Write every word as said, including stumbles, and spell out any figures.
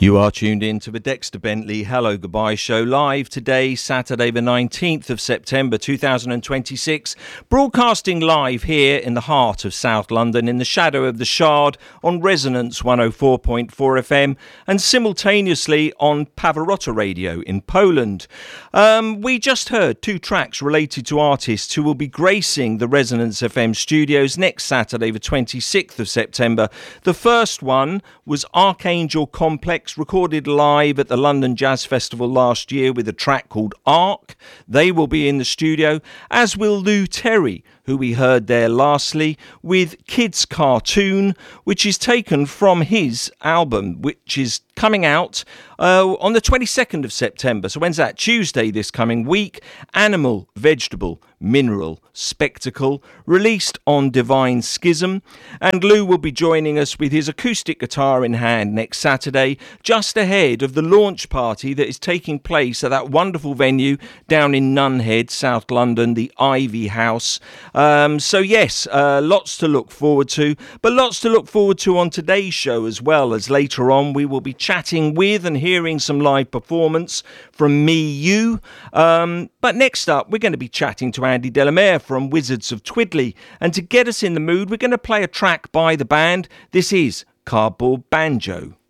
You are tuned in to the Dexter Bentley Hello Goodbye show, live today, Saturday the nineteenth of September two thousand twenty-six, broadcasting live here in the heart of South London in the shadow of the Shard on Resonance one oh four point four F M and simultaneously on Pavarotta Radio in Poland. Um, we just heard two tracks related to artists who will be gracing the Resonance F M studios next Saturday the twenty-sixth of September. The first one was Archangel Complex, recorded live at the London Jazz Festival last year with a track called Arc. They will be in the studio, as will Lou Terry, who we heard there lastly, with Kids Cartoon, which is taken from his album, which is coming out uh, on the twenty-second of September. So when's that? Tuesday this coming week. Animal, Vegetable, Mineral, Spectacle, released on Divine Schism. And Lou will be joining us with his acoustic guitar in hand next Saturday, just ahead of the launch party that is taking place at that wonderful venue down in Nunhead, South London, the Ivy House. Um, so yes, uh, lots to look forward to, but lots to look forward to on today's show as well, as later on we will be chatting with and hearing some live performance from Me You. Um, but next up, we're going to be chatting to Andy Delamere from Wizards of Twiddly. And to get us in the mood, we're going to play a track by the band. This is Cardboard Banjo.